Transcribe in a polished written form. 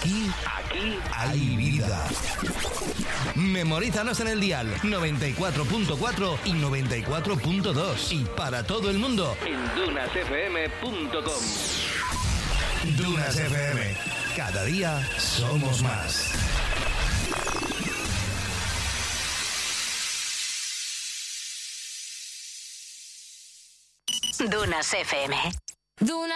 Aquí hay vida. Memorízanos en el dial 94.4 y 94.2 y para todo el mundo en dunasfm.com. Dunas FM. Cada día somos más. Dunas FM.